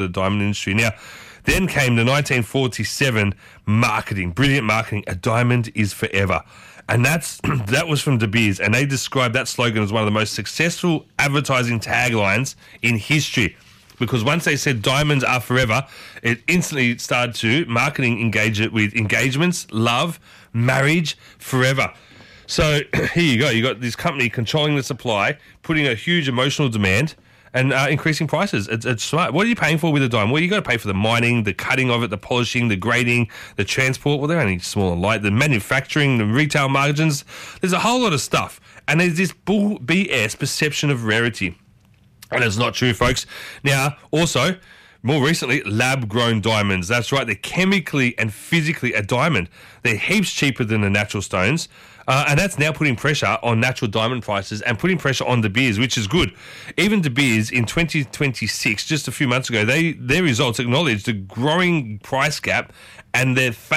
the diamond industry. Now, then came the 1947 marketing, brilliant marketing. A diamond is forever. And that was from De Beers, and they described that slogan as one of the most successful advertising taglines in history. Because once they said diamonds are forever, it instantly started to marketing engage it with engagements, love, marriage, forever. So here you go. You got this company controlling the supply, putting a huge emotional demand, and increasing prices. It's smart. What are you paying for with a diamond? Well, you got to pay for the mining, the cutting of it, the polishing, the grading, the transport. Well, they're only small and light. The manufacturing, the retail margins. There's a whole lot of stuff. And there's this bull BS perception of rarity. And it's not true, folks. Now, also, more recently, lab-grown diamonds. That's right. They're chemically and physically a diamond. They're heaps cheaper than the natural stones. And that's now putting pressure on natural diamond prices and putting pressure on De Beers, which is good. Even De Beers in 2026, just a few months ago, their results acknowledged the growing price gap and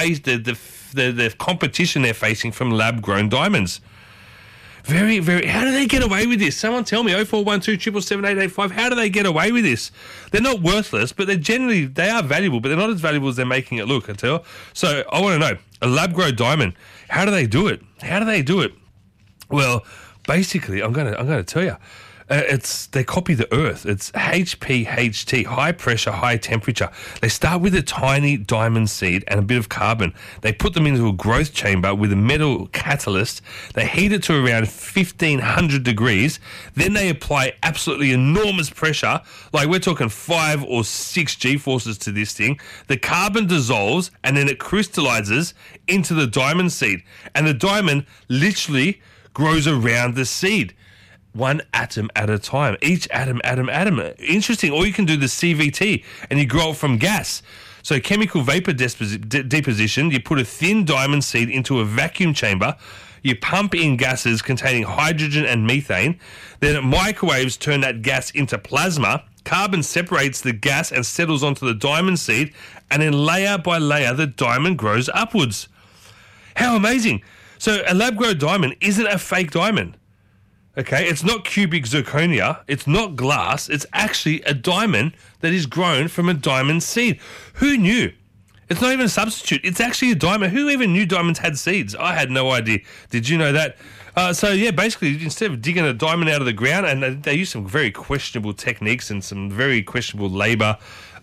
the competition they're facing from lab-grown diamonds. Very, very. How do they get away with this? Someone tell me. 0412 777 885. How do they get away with this? They're not worthless, but they are valuable, but they're not as valuable as they're making it look. I tell. So I want to know, a lab-grown diamond. How do they do it? How do they do it? Well, basically, I'm gonna tell you. They copy the Earth. It's HPHT, high pressure, high temperature. They start with a tiny diamond seed and a bit of carbon. They put them into a growth chamber with a metal catalyst. They heat it to around 1,500 degrees. Then they apply absolutely enormous pressure, like we're talking 5 or 6 G-forces to this thing. The carbon dissolves and then it crystallizes into the diamond seed. And the diamond literally grows around the seed. One atom at a time. Each atom. Interesting. Or you can do the CVT and you grow it from gas. So chemical vapor deposition, you put a thin diamond seed into a vacuum chamber, you pump in gases containing hydrogen and methane, then microwaves turn that gas into plasma, carbon separates the gas and settles onto the diamond seed, and then layer by layer the diamond grows upwards. How amazing. So a lab-grown diamond isn't a fake diamond. Okay, it's not cubic zirconia, it's not glass, it's actually a diamond that is grown from a diamond seed. Who knew? It's not even a substitute, it's actually a diamond. Who even knew diamonds had seeds? I had no idea. Did you know that? So yeah, basically, instead of digging a diamond out of the ground, and they use some very questionable techniques and some very questionable labour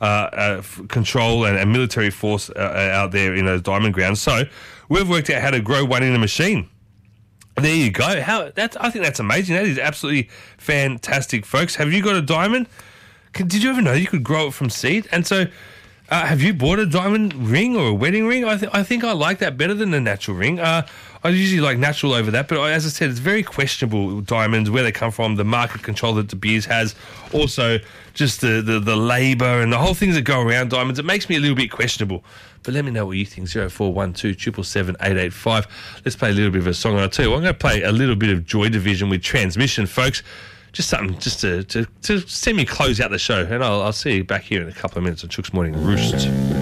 control and military force out there in those diamond grounds. So we've worked out how to grow one in a machine. There you go. I think that's amazing. That is absolutely fantastic, folks. Have you got a diamond? Did you ever know you could grow it from seed? And so, have you bought a diamond ring or a wedding ring? I think I like that better than the natural ring. I usually like natural over that, but as I said, it's very questionable diamonds, where they come from, the market control that De Beers has, also just the labour and the whole things that go around diamonds. It makes me a little bit questionable. But let me know what you think. 0412 777 885. Let's play a little bit of a song. And I'll tell you what, I'm going to play a little bit of Joy Division with Transmission, folks. Just something just to see me close out the show. And I'll see you back here in a couple of minutes on Chook's Morning Roost.